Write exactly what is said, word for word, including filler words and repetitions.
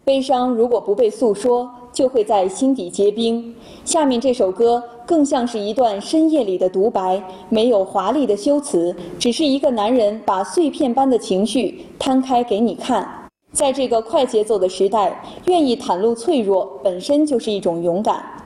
悲伤如果不被诉说，就会在心底结冰。下面这首歌更像是一段深夜里的独白，没有华丽的修辞，只是一个男人把碎片般的情绪摊开给你看。在这个快节奏的时代，愿意袒露脆弱，本身就是一种勇敢。